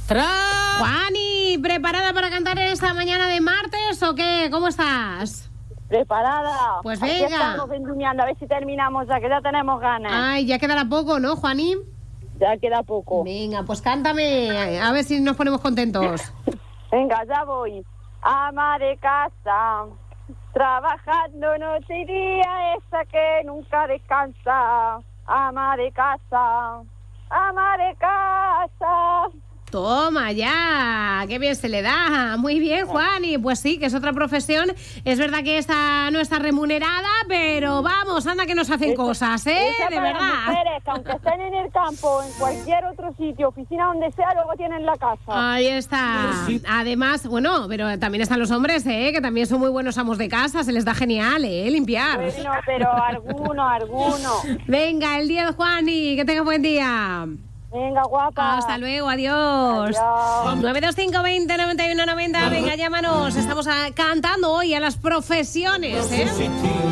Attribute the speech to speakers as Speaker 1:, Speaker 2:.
Speaker 1: Juani, ¿preparada para cantar en esta mañana de martes o qué? ¿Cómo estás?
Speaker 2: Preparada.
Speaker 1: Pues
Speaker 2: Aquí
Speaker 1: venga.
Speaker 2: estamos enduñando, a ver si terminamos ya, que ya tenemos ganas.
Speaker 1: Ay, ya quedará poco, ¿no, Juani?
Speaker 2: Ya queda poco.
Speaker 1: Venga, pues cántame, a ver si nos ponemos contentos.
Speaker 2: Venga, ya voy. Ama de casa, trabajando noche y día, esa que nunca descansa. Ama de casa, ama de casa.
Speaker 1: Toma ya, qué bien se le da. Muy bien, Juani. Pues sí, que es otra profesión. Es verdad que esta no está remunerada, pero vamos, anda que nos hacen cosas, ¿eh?
Speaker 2: Esa
Speaker 1: De
Speaker 2: para
Speaker 1: verdad.
Speaker 2: las mujeres, que aunque estén en el campo, en cualquier otro sitio, oficina, donde sea, luego tienen la casa.
Speaker 1: Ahí está. Además, bueno, pero también están los hombres, que también son muy buenos amos de casa. Se les da genial, limpiar.
Speaker 2: Bueno, pero alguno.
Speaker 1: Venga, el día de Juani. Que tenga buen día.
Speaker 2: Venga, guapa.
Speaker 1: Hasta luego, adiós. 925 20 91 90. Venga, llámanos. Estamos cantando hoy a las profesiones,